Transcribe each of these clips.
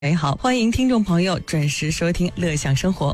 哎，好，欢迎听众朋友准时收听《乐享生活》。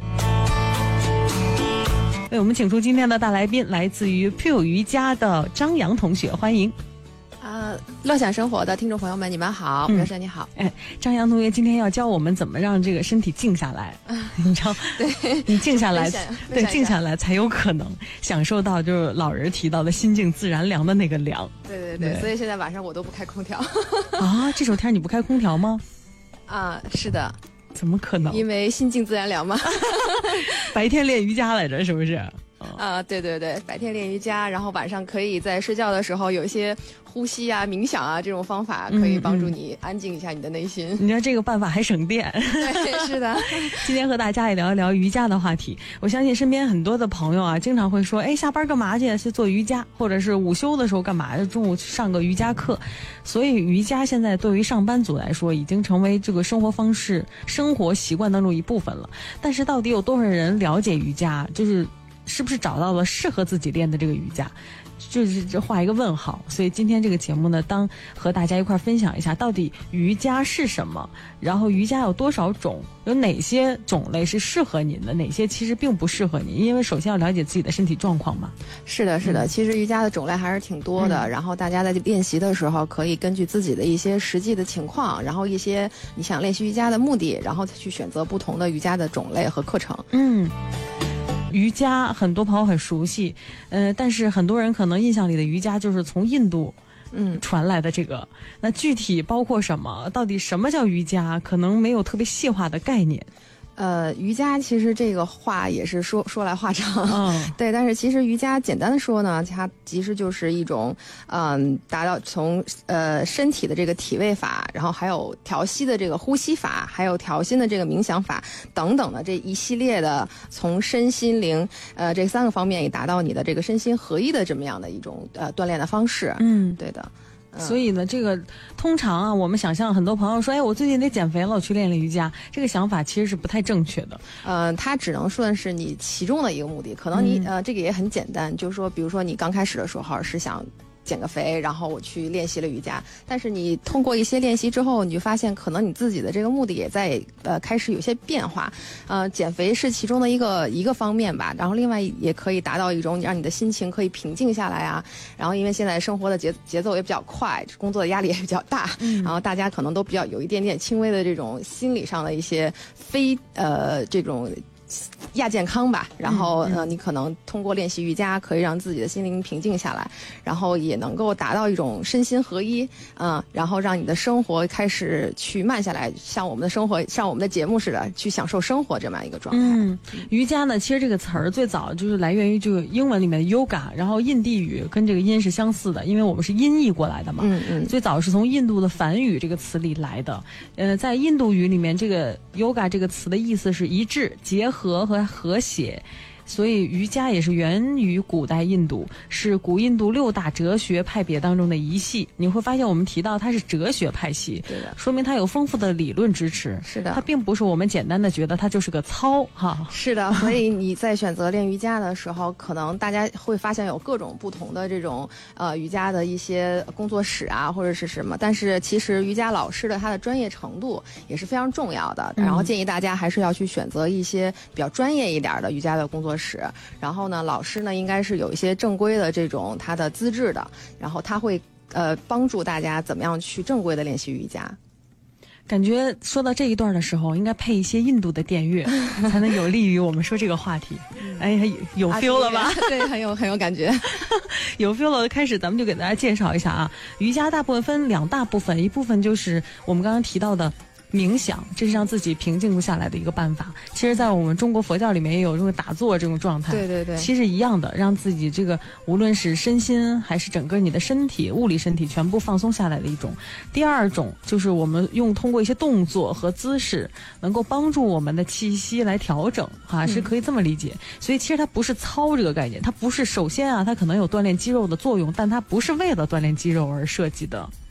为我们请出今天的大来宾，来自于 Pure 瑜伽的张扬同学，欢迎。 乐享生活的听众朋友们，你们好，刘生你好。 哎，张扬同学今天要教我们怎么让这个身体静下来，你知道？ 对， 你静下来，对，静下来才有可能享受到就是老人提到的心静自然凉的那个凉。 对，所以现在晚上我都不开空调。 啊，这种天你不开空调吗？ 啊，是的。 怎么可能？ 因为心静自然凉嘛。 白天练瑜伽来着，是不是？ 对，白天练瑜伽，然后晚上可以在睡觉的时候有一些呼吸啊、冥想啊这种方法，可以帮助你安静一下你的内心。 你看这个办法还省电。 对，是的。 今天和大家也聊一聊瑜伽的话题。我相信身边很多的朋友啊，经常会说，哎，下班干嘛去？去做瑜伽，或者是午休的时候干嘛？中午上个瑜伽课。所以瑜伽现在对于上班族来说，已经成为这个生活方式、生活习惯当中一部分了。但是到底有多少人了解瑜伽？是不是找到了适合自己练的这个瑜伽，就是这画一个问号。所以今天这个节目呢，当和大家一块分享一下到底瑜伽是什么，然后瑜伽有多少种，有哪些种类是适合您的，哪些其实并不适合您，因为首先要了解自己的身体状况嘛。 是的，其实瑜伽的种类还是挺多的，然后大家在练习的时候可以根据自己的一些实际的情况，然后一些你想练习瑜伽的目的，然后去选择不同的瑜伽的种类和课程。 瑜伽很多朋友很熟悉，但是很多人可能印象里的瑜伽就是从印度传来的这个，那具体包括什么？到底什么叫瑜伽？可能没有特别细化的概念。 瑜伽其实这个话也是说来话长，对，但是其实瑜伽简单的说呢，它其实就是一种，达到从身体的这个体位法，然后还有调息的这个呼吸法，还有调心的这个冥想法等等的这一系列的，从身心灵这三个方面，也达到你的这个身心合一的这么样的一种锻炼的方式。对的。 所以呢，这个通常啊，我们想象很多朋友说，哎，我最近得减肥了，我去练练瑜伽，这个想法其实是不太正确的。 它只能算是你其中的一个目的，可能你这个也很简单，就是说，比如说你刚开始的时候是想减个肥，然后我去练习了瑜伽，但是你通过一些练习之后，你就发现可能你自己的这个目的也在开始有些变化。减肥是其中的一个方面吧，然后另外也可以达到一种让你的心情可以平静下来啊。然后因为现在生活的节奏也比较快，工作的压力也比较大，然后大家可能都比较有一点点轻微的这种心理上的一些这种亚健康吧，然后你可能通过练习瑜伽可以让自己的心灵平静下来，然后也能够达到一种身心合一，然后让你的生活开始去慢下来，像我们的生活，像我们的节目似的，去享受生活这么样一个状态。 瑜伽呢，其实这个词儿最早就是来源于这个英文里面的 yoga， 然后印地语跟这个音是相似的，因为我们是音译过来的嘛。最早是从印度的梵语这个词里来的。在印度语里面，这个 yoga 这个词的意思是一致、结合和和谐，所以瑜伽也是源于古代印度，是古印度6大哲学派别当中的一系。你会发现我们提到它是哲学派系， 对的， 说明它有丰富的理论支持。 是的， 它并不是我们简单的觉得它就是个操哈。 是的，所以你在选择练瑜伽的时候，可能大家会发现有各种不同的这种瑜伽的一些工作室啊，或者是什么。但是其实瑜伽老师的他的专业程度也是非常重要的，然后建议大家还是要去选择一些比较专业一点的瑜伽的工作室，然后呢，老师呢应该是有一些正规的这种他的资质的，然后他会帮助大家怎么样去正规的练习瑜伽。 感觉说到这一段的时候，应该配一些印度的电乐，才能有利于我们说这个话题。哎，有 feel 了吧？ 对，很有感觉。 有 feel 了，开始咱们就给大家介绍一下啊。瑜伽大部分分2大部分，一部分就是我们刚刚提到的冥想，这是让自己平静下来的一个办法。其实在我们中国佛教里面也有这种打坐这种状态， 对， 其实一样的，让自己这个无论是身心还是整个你的身体物理身体全部放松下来的一种。第二种就是我们通过一些动作和姿势能够帮助我们的气息来调整是可以这么理解。所以其实它不是操这个概念，它不是，首先啊它可能有锻炼肌肉的作用，但它不是为了锻炼肌肉而设计的。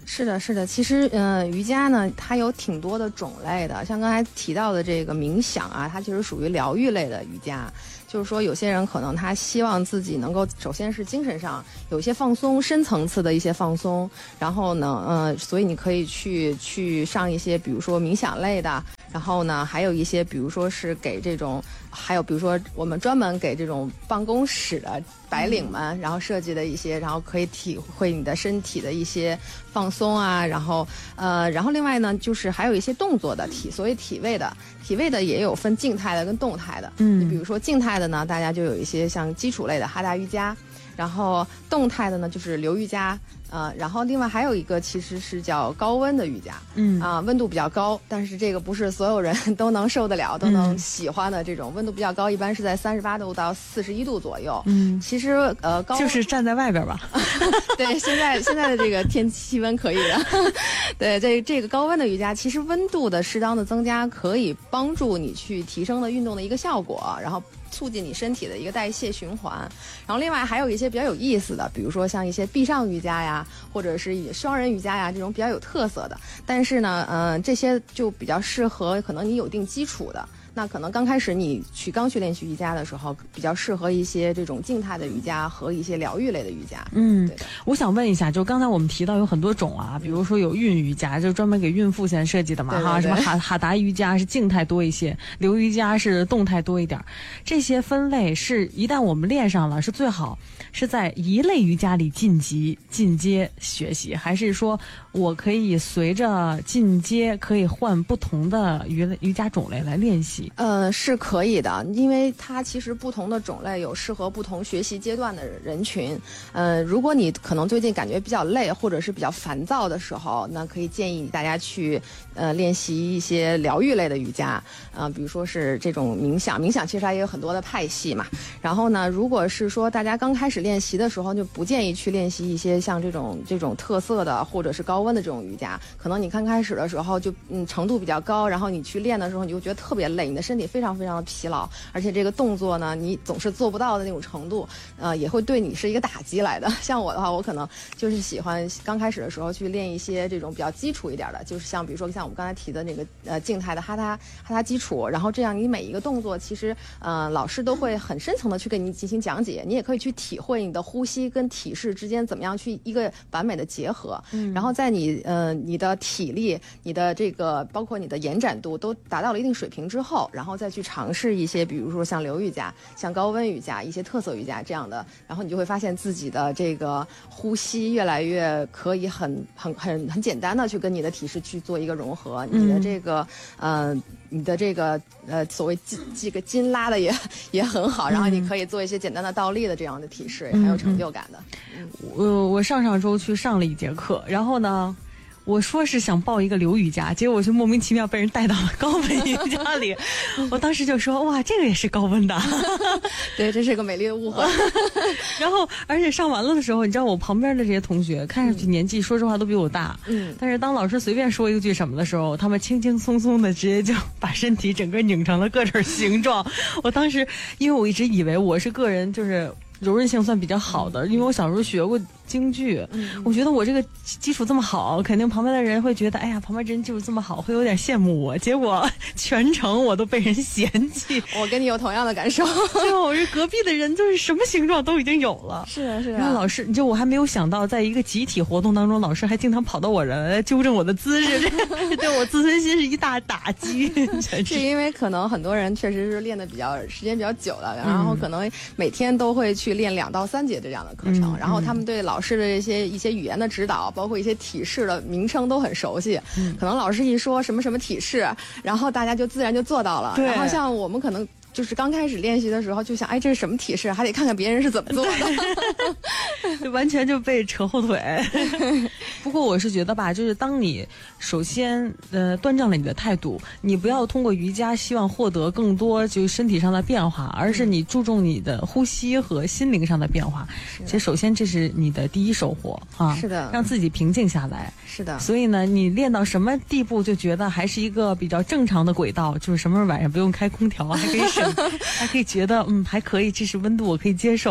是的，是的。其实，瑜伽呢，它有挺多的种类的。像刚才提到的这个冥想啊，它其实属于疗愈类的瑜伽。就是说，有些人可能他希望自己能够，首先是精神上有一些放松，深层次的一些放松。然后呢，所以你可以去上一些，比如说冥想类的。然后呢，还有一些，比如说是给这种，还有比如说我们专门给这种办公室的白领们，然后设计的一些，然后可以体会你的身体的一些放松啊，然后另外呢，就是还有一些动作的所谓体位的也有分静态的跟动态的。你比如说静态的呢，大家就有一些像基础类的哈达瑜伽，然后动态的呢就是流瑜伽。然后另外还有一个其实是叫高温的瑜伽，温度比较高，但是这个不是所有人都能受得了、都能喜欢的这种温度比较高，一般是在38度到41度左右。其实高就是站在外边吧。 对，现在的这个气温可以的。对，这个高温的瑜伽，其实温度的适当的增加可以帮助你去提升的运动的一个效果，然后促进你身体的一个代谢循环。然后另外还有一些比较有意思的，比如说像一些壁上瑜伽呀，或者是双人瑜伽呀，这种比较有特色的。但是呢，这些就比较适合可能你有一定基础的。那可能刚开始你刚去练习瑜伽的时候，比较适合一些这种静态的瑜伽和一些疗愈类的瑜伽。对的。 我想问一下，就刚才我们提到有很多种啊，比如说有孕瑜伽，就专门给孕妇现在设计的嘛，哈，什么哈达瑜伽是静态多一些，流瑜伽是动态多一点。这些分类是一旦我们练上了，是最好是在一类瑜伽里进阶学习，还是说我可以随着进阶可以换不同的瑜伽种类来练习？ 是可以的，因为它其实不同的种类有适合不同学习阶段的人群。如果你可能最近感觉比较累或者是比较烦躁的时候，那可以建议大家去练习一些疗愈类的瑜伽，比如说是这种冥想其实它也有很多的派系嘛。然后呢，如果是说大家刚开始练习的时候，就不建议去练习一些像这种特色的或者是高温的这种瑜伽。可能你刚开始的时候就程度比较高，然后你去练的时候你就觉得特别累，你的身体非常非常的疲劳，而且这个动作呢你总是做不到的那种程度，也会对你是一个打击来的。像我的话，我可能就是喜欢刚开始的时候去练一些这种比较基础一点的，就是比如说像我们刚才提的那个静态的哈达基础，然后这样你每一个动作其实老师都会很深层的去给你进行讲解，你也可以去体会你的呼吸跟体式之间怎么样去一个完美的结合。然后在你的体力、你的这个包括你的延展度都达到了一定水平之后，然后再去尝试一些比如说像流瑜伽、像高温瑜伽、一些特色瑜伽这样的，然后你就会发现自己的这个呼吸越来越可以很简单的去跟你的体式去做一个融合，你的这个所谓这个筋拉的也很好，然后你可以做一些简单的倒立的这样的体式，也很有成就感的。 我上周去上了一节课，然后呢我说是想报一个流瑜伽，结果我就莫名其妙被人带到了高温瑜伽里。我当时就说哇，这个也是高温的。 对，这是个美丽的误会。 然后而且上完了的时候，你知道我旁边的这些同学看上去年纪说实话都比我大，但是当老师随便说一句什么的时候，他们轻轻松松的直接就把身体整个拧成了各种形状。我当时因为我一直以为我是个人就是柔韧性算比较好的，因为我小时候学过京剧，我觉得我这个基础这么好，肯定旁边的人会觉得哎呀，旁边人基础这么好，会有点羡慕我。结果全程我都被人嫌弃。 我跟你有同样的感受。 就我这隔壁的人就是什么形状都已经有了。 是啊是啊。 然后老师，我还没有想到，在一个集体活动当中，老师还经常跑到我这来纠正我的姿势，这对我自尊心是一大打击。 是因为可能很多人确实是练的时间比较久了，然后可能每天都会去练2到3节这样的课程，然后他们对老师的一些语言的指导，包括一些体式的名称都很熟悉。可能老师一说什么什么体式，然后大家就自然就做到了。然后像我们可能就是刚开始练习的时候就想，哎，这是什么体式，还得看看别人是怎么做的。 就完全就被扯后腿。不过我是觉得吧，就是当你首先端正了你的态度，你不要通过瑜伽希望获得更多就身体上的变化，而是你注重你的呼吸和心灵上的变化。其实首先这是你的第一收获啊，是的，让自己平静下来。 是的。 所以呢，你练到什么地步就觉得还是一个比较正常的轨道，就是什么时候晚上不用开空调，还可以还可以觉得还可以，这是温度我可以接受。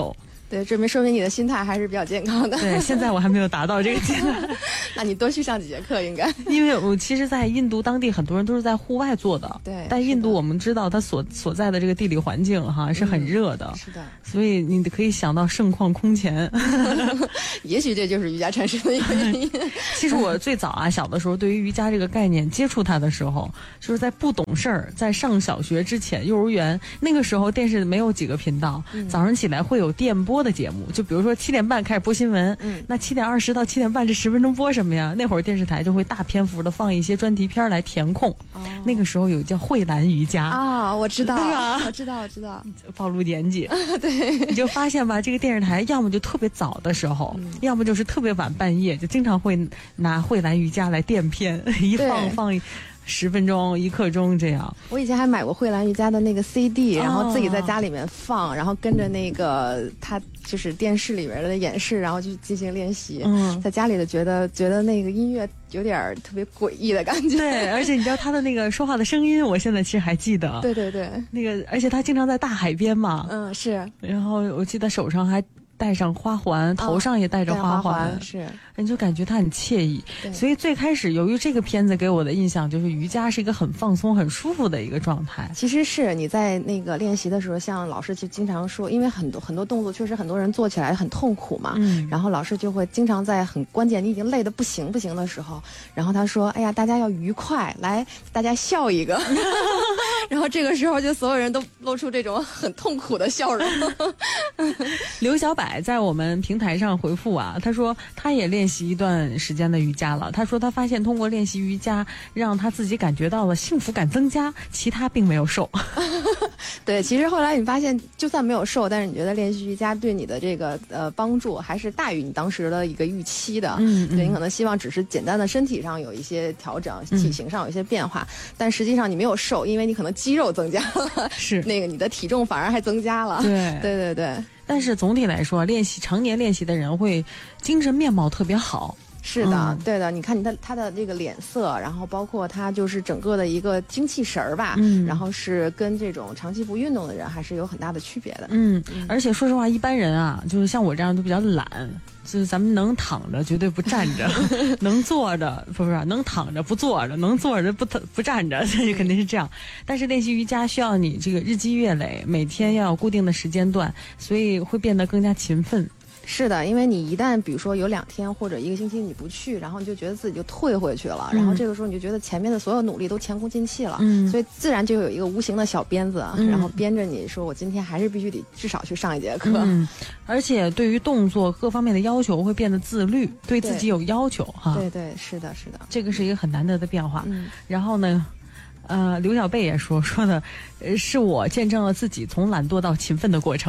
对，这说明你的心态还是比较健康的。 对，现在我还没有达到这个阶段。 那你多去上几节课应该。 因为我其实在印度当地很多人都是在户外做的， 对， 但印度我们知道它所在的这个地理环境哈是很热的， 是的， 所以你可以想到盛况空前。 也许这就是瑜伽产生的一个原因。 其实我最早啊小的时候对于瑜伽这个概念接触它的时候，就是在不懂事儿，在上小学之前，幼儿园那个时候电视没有几个频道，早上起来会有电波的节目，就比如说7点半开始播新闻，那7点20到7点半这10分钟播什么呀？那会儿电视台就会大篇幅的放一些专题片来填空。那个时候有叫蕙兰瑜伽啊，我知道， 对吧？ 我知道， 暴露年纪。 对， 你就发现吧，这个电视台要么就特别早的时候，要么就是特别晚半夜，就经常会拿蕙兰瑜伽来垫片，一放10分钟1刻钟这样。 我以前还买过蕙兰瑜伽的那个 CD，然后自己在家里面放，然后跟着那个他就是电视里面的演示，然后去进行练习。在家里就觉得那个音乐有点特别诡异的感觉。 对，而且你知道他的那个说话的声音，我现在其实还记得。 对， 那个而且他经常在大海边嘛。 是。然后我记得手上还戴上花环，头上也戴着花环， 是， 你就感觉它很惬意。所以最开始由于这个片子给我的印象就是瑜伽是一个很放松很舒服的一个状态。 其实是你在那个练习的时候，像老师就经常说，因为很多动作确实很多人做起来很痛苦嘛，然后老师就会经常在很关键你已经累得不行的时候，然后他说，哎呀，大家要愉快，来大家笑一个。然后这个时候就所有人都露出这种很痛苦的笑容。 刘小柏在我们平台上回复啊，他说他也练习一段时间的瑜伽了，他说他发现通过练习瑜伽让他自己感觉到了幸福感增加，其他并没有瘦。 对，其实后来你发现就算没有瘦，但是你觉得练习瑜伽对你的这个帮助还是大于你当时的一个预期的。对，你可能希望只是简单的身体上有一些调整，体型上有一些变化，但实际上你没有瘦，因为你可能肌肉增加了， 是那个你的体重反而还增加了。对。 但是总体来说，常年练习的人会精神面貌特别好。 是的，对的。你看他的这个脸色，然后包括他就是整个的一个精气神儿吧，然后是跟这种长期不运动的人还是有很大的区别的。 而且说实话，一般人啊，就是像我这样都比较懒，就是咱们能躺着绝对不站着，能坐着不是能躺着不坐着，能坐着不站着，这肯定是这样。但是练习瑜伽需要你这个日积月累，每天要有固定的时间段，所以会变得更加勤奋。 是的，因为你一旦比如说有2天或者1个星期你不去，然后你就觉得自己就退回去了，然后这个时候你就觉得前面的所有努力都前功尽弃了，所以自然就有一个无形的小鞭子，然后鞭着你说我今天还是必须得至少去上1节课。 而且对于动作各方面的要求会变得自律，对自己有要求哈。 对，是的， 这个是一个很难得的变化。然后呢，刘小贝也说的，是我见证了自己从懒惰到勤奋的过程。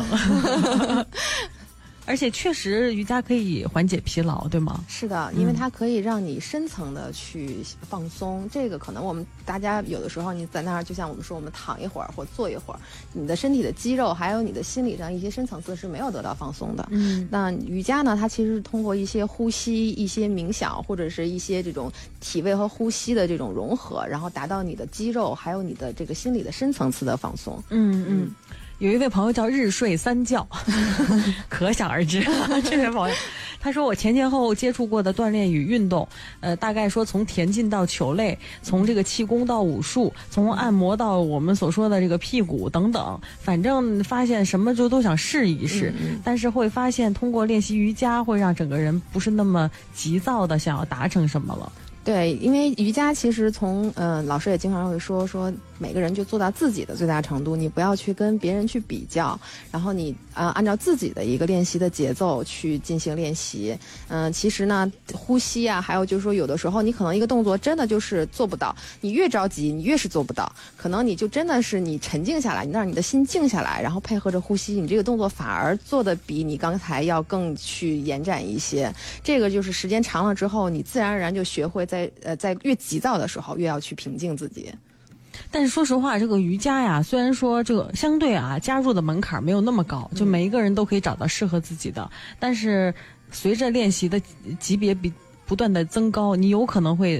而且确实瑜伽可以缓解疲劳，对吗？ 是的，因为它可以让你深层的去放松。这个可能我们大家有的时候你在那儿，就像我们说我们躺一会儿或坐一会儿，你的身体的肌肉还有你的心理上一些深层次是没有得到放松的。那瑜伽呢，它其实是通过一些呼吸、一些冥想或者是一些这种体位和呼吸的这种融合，然后达到你的肌肉还有你的这个心理的深层次的放松。 有一位朋友叫日睡3觉，可想而知。这位朋友，他说我前后接触过的锻炼与运动，大概说从田径到球类，从这个气功到武术，从按摩到我们所说的这个屁股等等，反正发现什么就都想试一试。但是会发现通过练习瑜伽会让整个人不是那么急躁的想要达成什么了。 对，因为瑜伽其实从老师也经常会说每个人就做到自己的最大程度，你不要去跟别人去比较，然后你按照自己的一个练习的节奏去进行练习。其实呢，呼吸啊，还有就是说有的时候你可能一个动作真的就是做不到，你越着急你越是做不到，可能你就真的是你沉静下来，你让你的心静下来，然后配合着呼吸，你这个动作反而做得比你刚才要更去延展一些。这个就是时间长了之后，你自然而然就学会在越急躁的时候越要去平静自己。 但是说实话，这个瑜伽呀，虽然说这个相对加入的门槛没有那么高，就每一个人都可以找到适合自己的，但是随着练习的级别不断的增高，你有可能会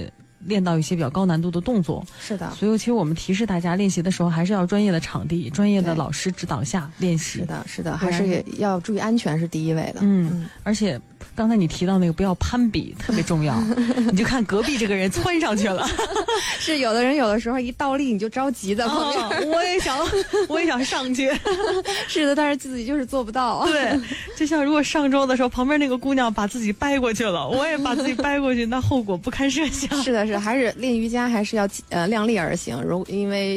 练到一些比较高难度的动作。 是的， 所以其实我们提示大家练习的时候，还是要专业的场地、专业的老师指导下练习。 是的，是的，还是要注意安全是第一位的。 而且刚才你提到那个不要攀比，特别重要。你就看隔壁这个人窜上去了， 是有的人有的时候一倒立你就着急在旁边， 我也想上去。 是的，但是自己就是做不到。 对，就像如果上周的时候，旁边那个姑娘把自己掰过去了，我也把自己掰过去，那后果不堪设想。 是的，还是练瑜伽还是要量力而行，因为